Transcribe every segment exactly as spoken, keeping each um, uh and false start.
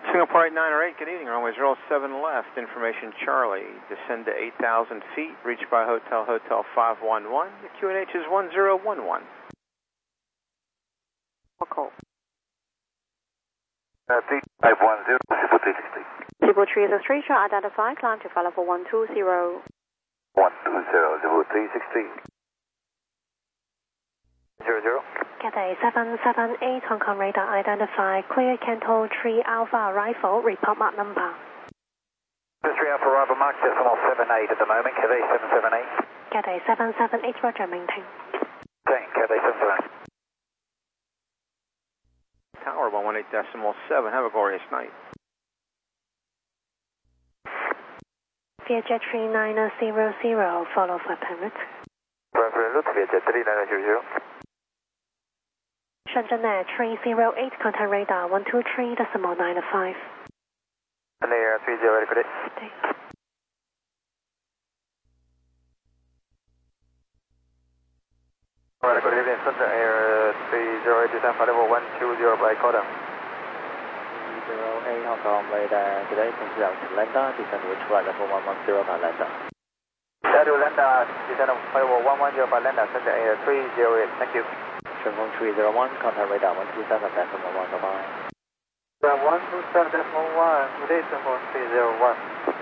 Singapore eight nine or eight, good evening, runway zero seven left, information Charlie, descend to eight thousand feet, reached by Hotel Hotel five one one, the Q N H is one zero one one. Call. Uh, three five one zero, Cebu three sixty. Cebu three sixty, identify, climb to follow for one two zero. one two zero, Cebu three sixty. zero zero. Cathay seven seven eight, Hong Kong radar, identify, clear Canto three Alpha arrival, report mark number. three Alpha arrival mark, decimal seven eight at the moment, Cathay seven seven eight. Cathay seven seven eight, roger, maintain. Thank Cathay seven seven eight. Tower one one eight decimal seven, have a glorious night. Vietjet three nine zero zero, follow for permit. Reference Vietjet three nine zero zero. Shenzhen Air three zero eight, contact radar one two three decimal nine five. And Air three zero eight, good day. Alright, good evening, Shenzhen Air three zero eight, descent flight level one two zero by Cordon. three zero eight, Hong Kong radar, today, consider Atlanta, descend with flight level one one zero by Atlanta. Shadow Lambda, descend flight level one one zero by Lambda, Shenzhen Air three zero eight, thank you. Shenzhen three zero one, contact radar one two seven decimal one nine. one two seven decimal one, good day, Shenzhen three zero one.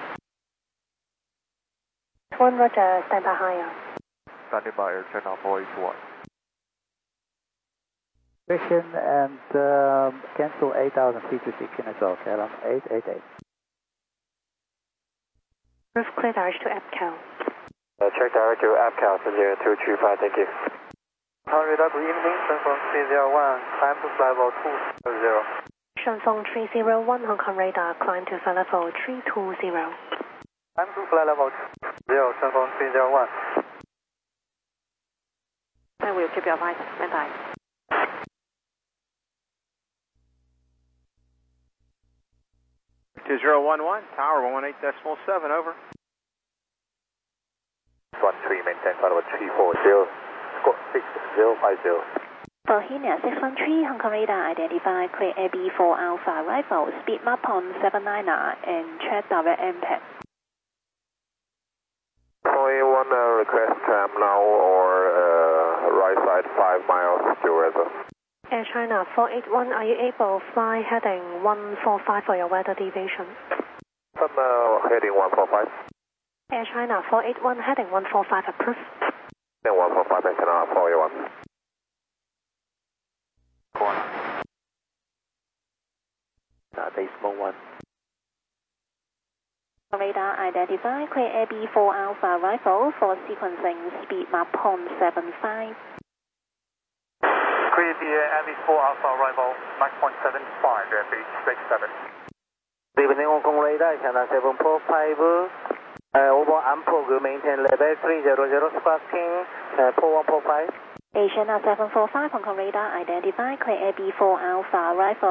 One roger, stand by higher. Standing by Air Channel four eight one. Vision and um, cancel eight thousand feet to seek in as well, K L M eight eight eight. Roof clear direct to APCAL. Uh, check direct to APCAL zero two three five, thank you. Tower radar, good evening, Shenzhen three zero one, climb to flight level two zero. Shenzhen three zero one, Hong Kong radar, climb to flight level three two zero. Climb to flight level zero, Shenzhen three zero one. I will keep you advised, stand by. two zero one one, tower one one eight decimal seven, over. one three, maintain flight level three four zero, score six zero five zero. Bohemia six one three, Hong Kong radar, identify, clear A B four Alpha arrival, speed map on seven nine nine, and check direct impact. four eight one, uh, request time now or uh, right side five miles to weather. Air China four eight one, are you able to fly heading one four five for your weather deviation? From uh, heading one four five. Air China four eight one, heading one four five approved. Then one four five, Air China four eight one. Uh, decimal one. Radar identify, clear A B four Alpha arrival for sequencing, speed map on seven five. Clear the A B four Alpha arrival, Mach point seven five, F H six seven. Good evening, Hong Kong radar, China seven four five. Uh, over Ampog, maintain level three zero zero, sparking, uh, four one four five. Asiana seven four five, Hong Kong radar identify, clear A B four Alpha arrival.